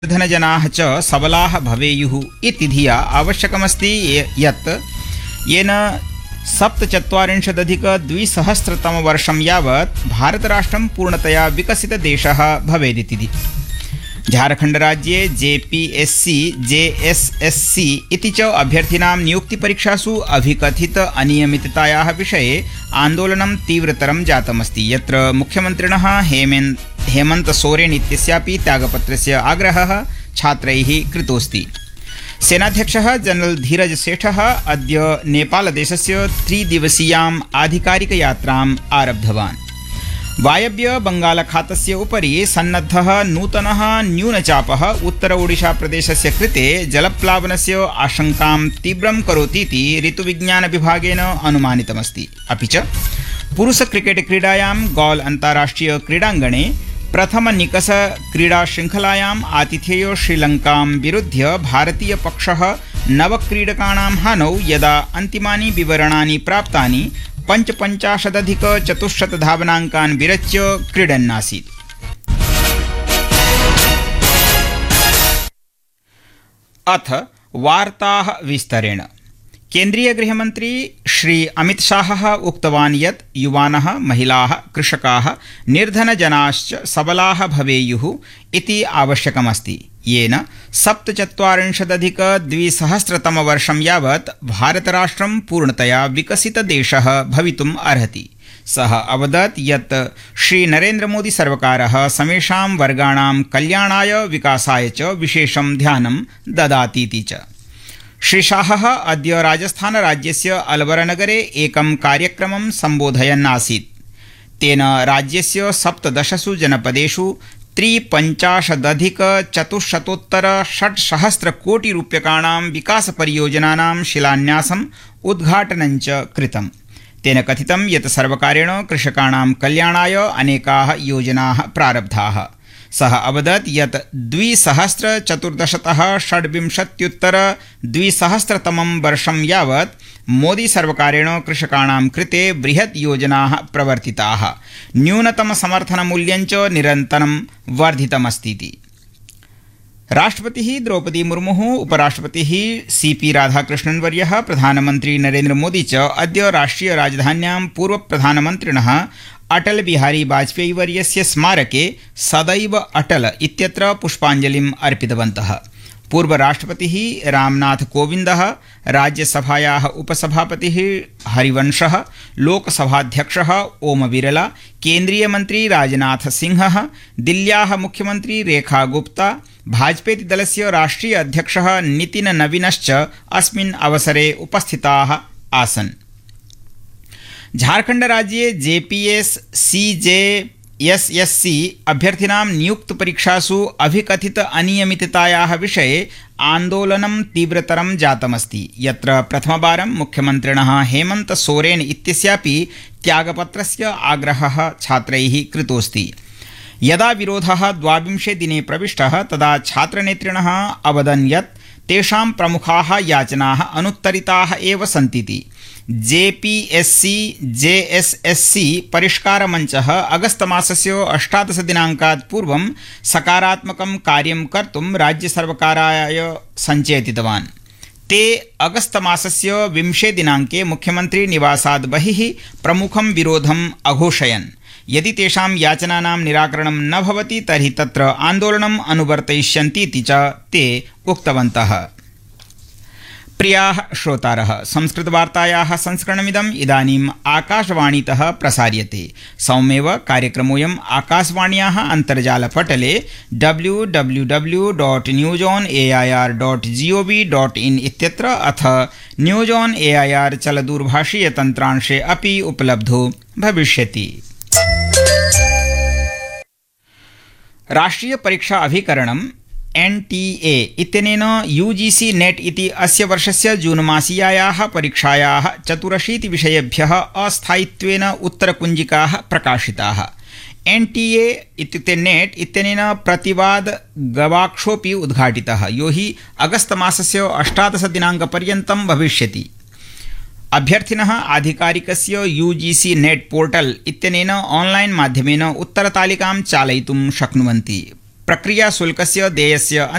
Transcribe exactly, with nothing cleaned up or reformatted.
धनजनाः च सबलाः भवेयुः इति धिया आवश्यकमस्ति यत् येन सप्तचत्वारिंशदधिकद्विसहस्रतमवर्षं यावत् भारतराष्ट्रं पूर्णतया विकसितदेशः भवेदिति। झारखण्डराज्ये जेपीएससी जेएसएससी इति च अभ्यर्थिनां नियुक्तिपरीक्षासु अभिकथित अनियमिततायाः विषये आन्दोलनं तीव्रतरं जातमस्ति, यत्र मुख्यमन्त्रिणः हेमन्त हेमन्त सोरेन इत्यस्यापि त्यागपत्रस्य आग्रहः छात्रैः कृतोऽस्ति। सेनाध्यक्षः जनरल धीरज सेठः अद्य नेपालदेशस्य त्रिदिवसीयाम् आधिकारिकयात्राम् आरब्धवान्। वायव्य बंगालखातस्य उपरि सन्नद्धः नूतनः न्यूनचापः उत्तर ओडिशाप्रदेशस्य कृते जलप्लावनस्य आशंकां तीव्रं करोतीति ऋतुविज्ञानविभागेन अनुमानितमस्ति। अपि च पुरुष क्रिकेट क्रीडायां गॉल अन्ताराष्ट्रिय क्रीडाङ्गणे प्रथम निकष क्रीडा श्रृंखलायाम् आतिथेयो श्रीलंकां विरुध्य भारतीय पक्षः नवक्रीडकाणां हानौ यदा अन्तिमानि विवरणानि प्राप्तानि पंचपञ्चाशदधिक चतुश्शत धावनाङ्कान् विरच्य क्रीडन्नासीत्। अथ वार्ताः विस्तरेण। केन्द्रीय गृहमन्त्री श्री अमित शाहः उक्तवान् यत् युवानः, महिलाः, कृषकाः, निर्धनजनाश्च सबलाः भवेयुः इति आवश्यकमस्ति, येन सप्तचत्वारिंशदधिकद्विसहस्रतमवर्षं यावत् भारतराष्ट्रं पूर्णतया विकसितदेशः भवितुम् अर्हति। सः अवदत् यत् श्री नरेन्द्रमोदी सर्वकारः समेषां वर्गाणां कल्याणाय विकासाय च विशेषं ध्यानं ददातीति च। श्री शाहः अद्य राजस्थानराज्यस्य अलवरनगरे एकं कार्यक्रमं सम्बोधयन् आसीत्। तेन राज्यस्य सप्तदशसु जनपदेषु त्रिपञ्चाशदधिकचतुश्शतोत्तर षट्सहस्रकोटिरूप्यकाणां विकासपरियोजनानां शिलान्यासम् उद्घाटनं च कृतम्। तेन कथितं यत् सर्वकारेण कृषकाणां कल्याणाय अनेकाः योजनाः प्रारब्धाः। सः अवदत् यत् द्विसहस्रचतुर्दशतः षड्विंशत्युत्तर द्विसहस्रतमं वर्षं यावत् मोदी सर्वकारेण कृषकाणां कृते बृहत् योजनाः प्रवर्तिताः, न्यूनतमसमर्थनमूल्यं च निरन्तरं वर्धितमस्तीति। राष्ट्रपतिः द्रौपदी मुर्मुः, उपराष्ट्रपतिः सीपी राधाकृष्णन् वर्यः, प्रधानमन्त्री नरेन्द्र मोदी च अद्य राष्ट्रिय राजधान्यां पूर्वप्रधानमन्त्रिणः अटल बिहारी वाजपेयी वर्यस्य स्मारके सदैव अटल इत्यत्र पुष्पाञ्जलिम् अर्पितवन्तः। पूर्वराष्ट्रपतिः रामनाथ कोविन्दः, राज्यसभायाः उपसभापतिः हरिवंशः, लोकसभाध्यक्षः ओम बिरला, केन्द्रीयमन्त्री राजनाथ सिंहः, दिल्ल्याः मुख्यमन्त्री रेखा गुप्ता, भाजपेति दलस्य राष्ट्रीय अध्यक्षः नितिन नवीनश्च अस्मिन् अवसरे उपस्थिताः आसन्। झारखण्डराज्ये जेपीएस सीजेएसएससी अभ्यर्थिनां नियुक्तपरीक्षासु अभिकथित अनियमिततायाः विषये आन्दोलनं तीव्रतरं जातमस्ति, यत्र प्रथमवारं मुख्यमन्त्रिणः हेमन्त सोरेन इत्यस्यापि त्यागपत्रस्य आग्रहः छात्रैः कृतोऽस्ति। यदा विरोधः द्वाविंशे दिने प्रविष्टः तदा छात्रनेतृणः अवदन् यत् तेषां प्रमुखाः याचनाः अनुत्तरिताः एव सन्तीति। जेपीएससी जेएसएससी परिष्कारमञ्चः अगस्तमासस्य अष्टादशदिनाङ्कात् पूर्वं सकारात्मकं कार्यं कर्तुं राज्यसर्वकाराय सञ्चेतितवान्। ते अगस्तमासस्य विंशे दिनाङ्के मुख्यमन्त्री निवासात् बहिः प्रमुखं विरोधम् अघोषयन्। यदि तेषां याचनानां निराकरणं न भवति तर्हि तत्र आन्दोलनम् अनुवर्तयिष्यन्तीति च ते उक्तवन्तः। प्रियाः श्रोतारः, संस्कृतवार्तायाः संस्करणमिदम् इदानीम् आकाशवाणीतः प्रसार्यते। सौम्येव कार्यक्रमोऽयम् आकाशवाण्याः अन्तर्जालपटले W W W dot news on A I R dot ji O V dot in इत्यत्र अथ news on A I R चलदूरभाषीयतन्त्रांशे अपि उपलब्धो भविष्यति। राष्ट्रीय परीक्षा अभिकरणं एन् टी ए इत्यनेन यूजीसी नेट इति अस्य वर्षस्य जूनमासीयायाः परीक्षायाः चतुरशीतिविषयेभ्यः अस्थायित्वेन उत्तरकुञ्जिकाः प्रकाशिताः। एन् टी ए इत्युक्ते नेट इत्यनेन प्रतिवाद गवाक्षोऽपि उद्घाटितः, यो हि अगस्तमासस्य अष्टादशदिनाङ्कपर्यन्तं भविष्यति। अभ्यर्थिनः आधिकारिकस्य यूजीसी नेट पोर्टल इत्यनेन ऑनलाइन माध्यमेन उत्तरतालिकां चालयितुं शक्नुवन्ति। प्रक्रिया शुल्कस्य देयस्य